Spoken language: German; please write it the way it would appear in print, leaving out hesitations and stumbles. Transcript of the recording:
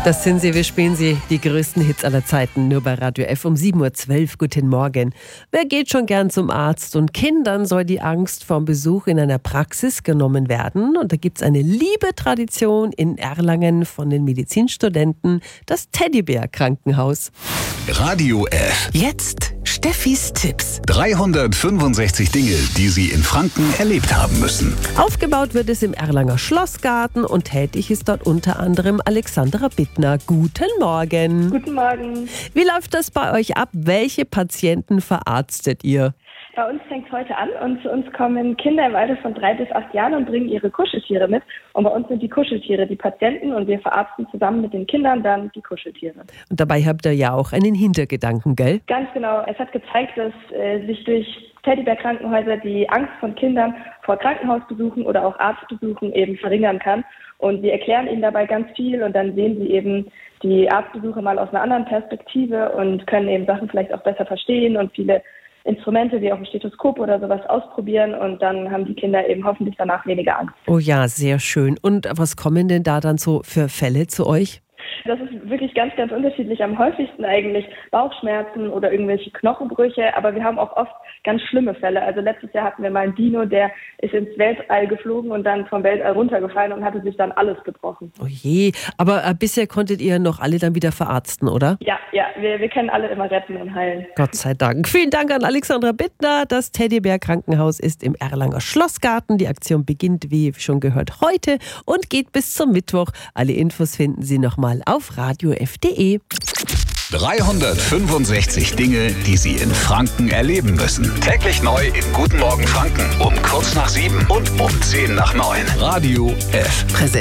Das sind sie, wir spielen sie, die größten Hits aller Zeiten, nur bei Radio F um 7.12 Uhr. Guten Morgen. Wer geht schon gern zum Arzt? Und Kindern soll die Angst vor dem Besuch in einer Praxis genommen werden. Und da gibt es eine liebe Tradition in Erlangen von den Medizinstudenten, das Teddybär-Krankenhaus. Radio F. Jetzt Steffis Tipps. 365 Dinge, die Sie in Franken erlebt haben müssen. Aufgebaut wird es im Erlanger Schlossgarten und tätig ist dort unter anderem Alexandra Bittner. Guten Morgen. Guten Morgen. Wie läuft das bei euch ab? Welche Patienten verarztet ihr? Bei uns fängt es heute an und zu uns kommen Kinder im Alter von 3 bis 8 Jahren und bringen ihre Kuscheltiere mit. Und bei uns sind die Kuscheltiere die Patienten und wir verarzten zusammen mit den Kindern dann die Kuscheltiere. Und dabei habt ihr ja auch einen Hintergedanken, gell? Ganz genau. Es hat gezeigt, dass sich durch Teddybär-Krankenhäuser die Angst von Kindern vor Krankenhausbesuchen oder auch Arztbesuchen eben verringern kann. Und wir erklären ihnen dabei ganz viel und dann sehen sie eben die Arztbesuche mal aus einer anderen Perspektive und können eben Sachen vielleicht auch besser verstehen und viele Instrumente wie auch ein Stethoskop oder sowas ausprobieren und dann haben die Kinder eben hoffentlich danach weniger Angst. Oh ja, sehr schön. Und was kommen denn da dann so für Fälle zu euch? Das ist wirklich ganz, ganz unterschiedlich. Am häufigsten eigentlich Bauchschmerzen oder irgendwelche Knochenbrüche, aber wir haben auch oft ganz schlimme Fälle. Also letztes Jahr hatten wir mal einen Dino, der ist ins Weltall geflogen und dann vom Weltall runtergefallen und hatte sich dann alles gebrochen. Oh je, aber bisher konntet ihr noch alle dann wieder verarzten, oder? Ja, wir können alle immer retten und heilen. Gott sei Dank. Vielen Dank an Alexandra Bittner. Das Teddybär-Krankenhaus ist im Erlanger Schlossgarten. Die Aktion beginnt, wie schon gehört, heute und geht bis zum Mittwoch. Alle Infos finden Sie nochmal auf radiof.de. 365 Dinge, die Sie in Franken erleben müssen. Täglich neu in Guten Morgen Franken um kurz nach 7 und um 10 nach 9. Radio F.